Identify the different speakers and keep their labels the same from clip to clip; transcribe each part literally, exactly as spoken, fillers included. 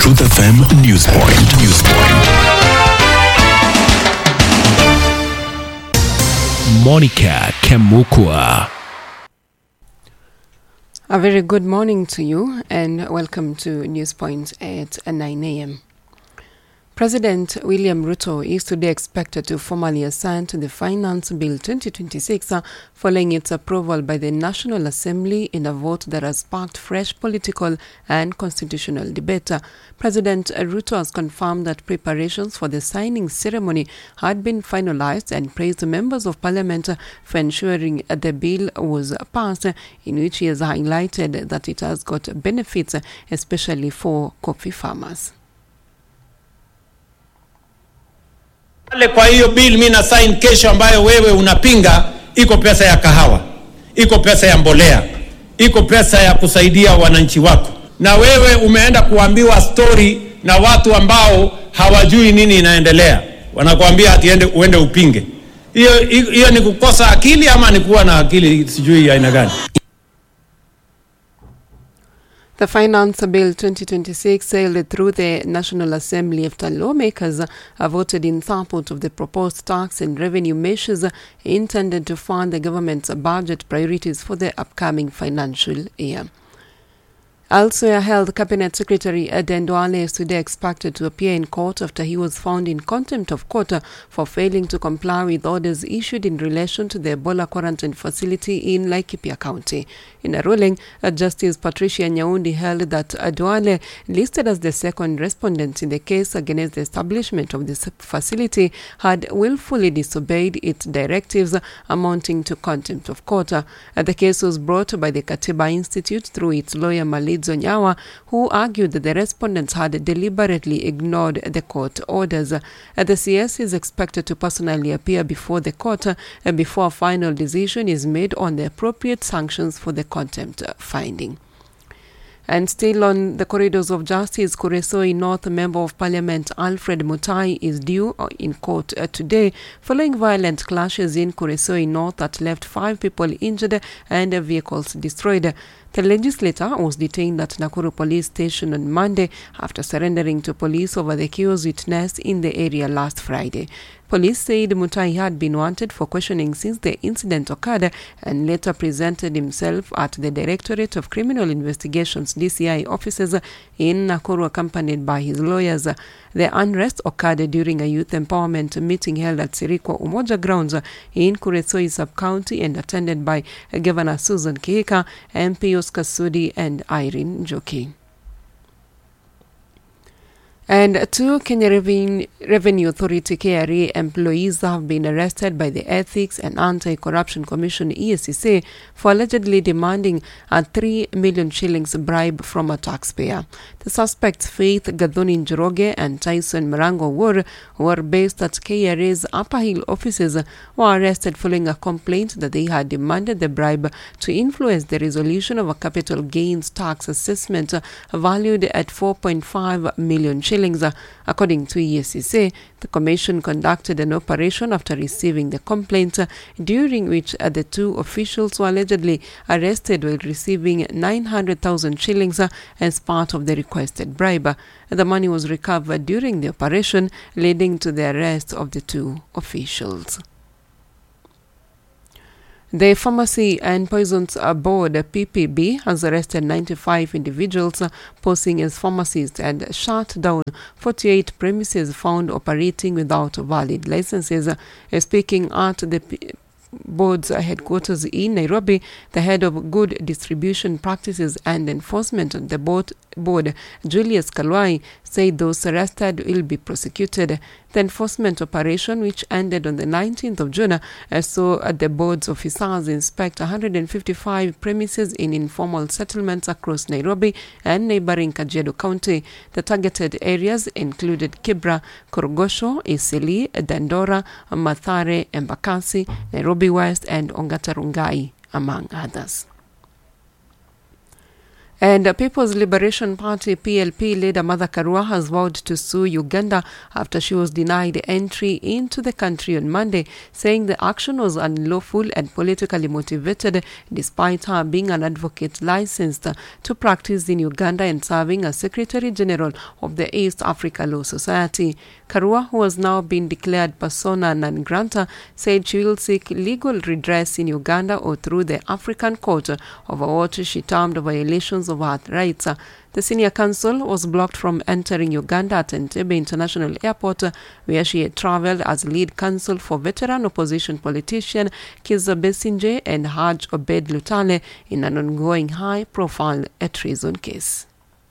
Speaker 1: Truth F M News Point. News Point. Monica Kemukwa.
Speaker 2: A very good morning to you and welcome to News Point at nine a.m. President William Ruto is today expected to formally assent to the Finance Bill twenty twenty-six uh, following its approval by the National Assembly in a vote that has sparked fresh political and constitutional debate. Uh, President Ruto has confirmed that preparations for the signing ceremony had been finalized and praised the members of parliament uh, for ensuring uh, the bill was passed, uh, in which he has highlighted that it has got benefits, uh, especially for coffee farmers.
Speaker 3: Kwa hiyo bill mimi na sign kesho ambayo wewe unapinga, iko pesa ya kahawa, iko pesa ya mbolea, iko pesa ya kusaidia wananchi wako. Na wewe umeenda kuambiwa story na watu ambao hawajui nini inaendelea. Wanakuambia ati ende uende upinge. Hiyo hiyo ni kukosa akili ama ni kuwa na akili sijui aina gani?
Speaker 2: The Finance Bill twenty twenty-six sailed through the National Assembly after lawmakers have voted in support of the proposed tax and revenue measures intended to fund the government's budget priorities for the upcoming financial year. Elsewhere, Health Cabinet Secretary Aden Duale is today expected to appear in court after he was found in contempt of court for failing to comply with orders issued in relation to the Ebola quarantine facility in Laikipia County. In a ruling, Justice Patricia Nyaundi held that Duale, listed as the second respondent in the case against the establishment of this facility, had willfully disobeyed its directives, amounting to contempt of court. The case was brought by the Katiba Institute through its lawyer Malid Zonyawa, who argued that the respondents had deliberately ignored the court orders. The C S is expected to personally appear before the court before a final decision is made on the appropriate sanctions for the contempt finding. And still on the corridors of justice, Kuresoi North Member of Parliament Alfred Mutai is due in court uh, today following violent clashes in Kuresoi North that left five people injured and uh, vehicles destroyed. The legislator was detained at Nakuru Police Station on Monday after surrendering to police over the chaos witnessed in the area last Friday. Police said Mutai had been wanted for questioning since the incident occurred and later presented himself at the Directorate of Criminal Investigations D C I offices in Nakuru accompanied by his lawyers. The unrest occurred during a youth empowerment meeting held at Sirikwa Umoja Grounds in Kuresoi Sub-County and attended by Governor Susan Kihika, M P Oscar Sudi and Irene Njoki. And two Kenya Reven- Revenue Authority K R A employees have been arrested by the Ethics and Anti-Corruption Commission E A C C for allegedly demanding a three million shillings bribe from a taxpayer. The suspects Faith Gathoni Njoroge and Tyson Marango Wur, who were based at K R A's Upper Hill offices, were arrested following a complaint that they had demanded the bribe to influence the resolution of a capital gains tax assessment valued at four point five million shillings. According to E A C C, the commission conducted an operation after receiving the complaint, during which uh, the two officials were allegedly arrested while receiving nine hundred thousand shillings uh, as part of the requested bribe. The money was recovered during the operation, leading to the arrest of the two officials. The Pharmacy and Poisons Board, P P B, has arrested ninety-five individuals posing as pharmacists and shut down forty-eight premises found operating without valid licenses. Speaking at the P- Board's headquarters in Nairobi, the head of Good Distribution Practices and Enforcement on the board, board Julius Kalwai, said those arrested will be prosecuted. The enforcement operation, which ended on the nineteenth of June, uh, saw uh, the board's officers inspect one hundred fifty-five premises in informal settlements across Nairobi and neighboring Kajiado County. The targeted areas included Kibra, Korogosho, Isili, Dandora, Mathare, Embakasi, Nairobi West, and Ongata Rongai, among others. And the People's Liberation Party P L P leader Martha Karua has vowed to sue Uganda after she was denied entry into the country on Monday, saying the action was unlawful and politically motivated, despite her being an advocate licensed to practice in Uganda and serving as Secretary General of the East Africa Law Society. Karua, who has now been declared persona non grata, said she will seek legal redress in Uganda or through the African Court over what she termed violations of her rights. The senior counsel was blocked from entering Uganda at Entebbe International Airport, where she had travelled as lead counsel for veteran opposition politician Kizza Besigye and Haj Obed Lutale in an ongoing high-profile treason case.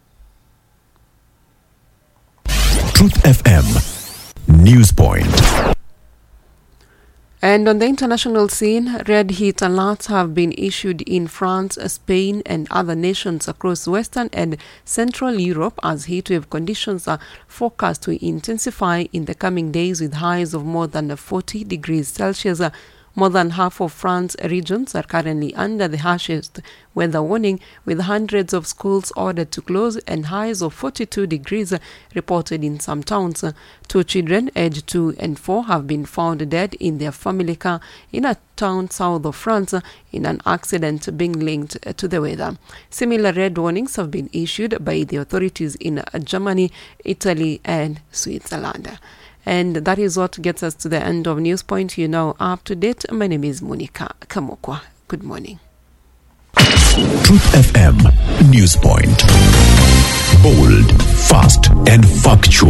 Speaker 1: Truth F M News Point.
Speaker 2: And on the international scene, red heat alerts have been issued in France, Spain, and other nations across Western and Central Europe as heatwave conditions are forecast to intensify in the coming days with highs of more than forty degrees Celsius. More than half of France's regions are currently under the harshest weather warning, with hundreds of schools ordered to close and highs of forty-two degrees reported in some towns. Two children aged two and four have been found dead in their family car in a town south of France in an accident being linked to the weather. Similar red warnings have been issued by the authorities in Germany, Italy, and Switzerland. And that is what gets us to the end of Newspoint. You know, up to date. My name is Monica Kamokwa. Good morning.
Speaker 1: Truth F M Newspoint. Bold, fast, and factual.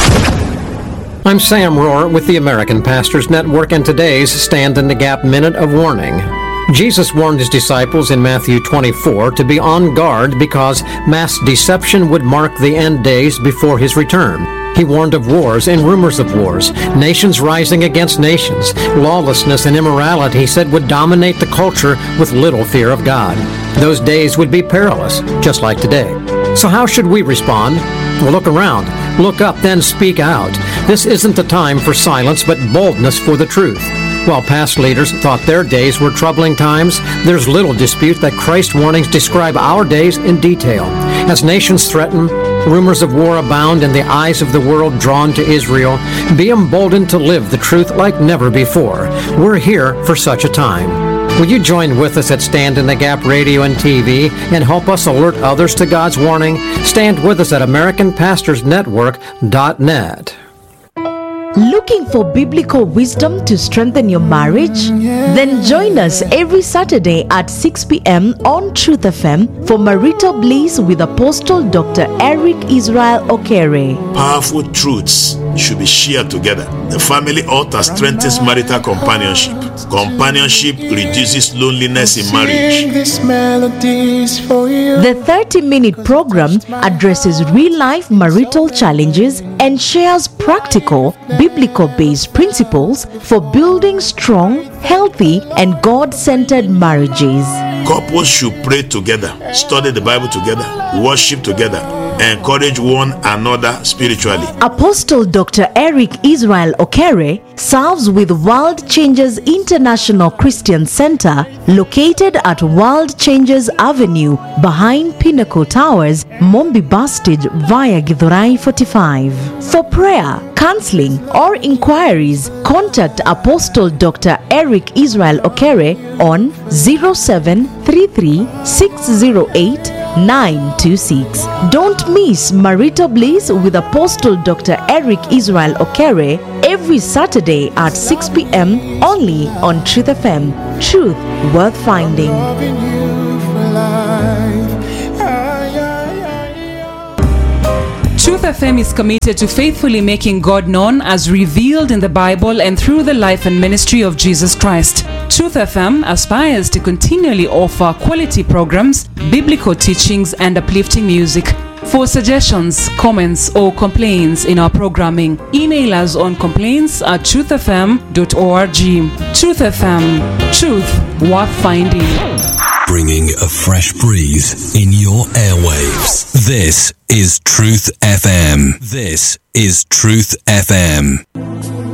Speaker 4: I'm Sam Rohr with the American Pastors Network and today's Stand in the Gap Minute of Warning. Jesus warned his disciples in Matthew twenty-four to be on guard because mass deception would mark the end days before his return. He warned of wars and rumors of wars, nations rising against nations. Lawlessness and immorality, he said, would dominate the culture with little fear of God. Those days would be perilous, just like today. So how should we respond? Well, look around, look up, then speak out. This isn't the time for silence, but boldness for the truth. While past leaders thought their days were troubling times, there's little dispute that Christ's warnings describe our days in detail. As nations threaten, rumors of war abound, and the eyes of the world drawn to Israel, be emboldened to live the truth like never before. We're here for such a time. Will you join with us at Stand in the Gap Radio and T V and help us alert others to God's warning? Stand with us at American Pastors Network dot net.
Speaker 5: Looking for biblical wisdom to strengthen your marriage? Then join us every Saturday at six p.m. on Truth F M for Marital Bliss with Apostle Doctor Eric Israel Okere.
Speaker 6: Powerful truths should be shared together. The family altar strengthens marital companionship. Companionship reduces loneliness in marriage.
Speaker 5: The thirty-minute program addresses real-life marital challenges and shares practical, biblical-based principles for building strong, healthy, and God-centered marriages.
Speaker 6: Couples should pray together, study the Bible together, worship together, encourage one another spiritually.
Speaker 5: Apostle Doctor Eric Israel Okere serves with World Changers International Christian Center, located at World Changers Avenue behind Pinnacle Towers, Mombi Bus Stage via Githurai forty-five. For prayer, counseling, or inquiries, contact Apostle Doctor Eric Israel Okere on zero seven three three six zero eight nine two six. Don't miss Marital Bliss with Apostle Doctor Eric Israel Okere every Saturday at six p.m. only on Truth F M. Truth worth finding.
Speaker 7: Truth F M is committed to faithfully making God known as revealed in the Bible and through the life and ministry of Jesus Christ. Truth F M aspires to continually offer quality programs, biblical teachings, and uplifting music. For suggestions, comments, or complaints in our programming, email us on complaints at truth f m dot org. Truth F M, truth worth finding.
Speaker 1: Bringing a fresh breeze in your airwaves. This is Truth F M. This is Truth F M.